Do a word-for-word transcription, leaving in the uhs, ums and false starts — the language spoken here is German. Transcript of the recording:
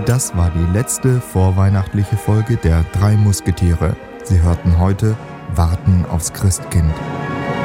Das war die letzte vorweihnachtliche Folge der Drei Musketiere. Sie hörten heute Warten aufs Christkind.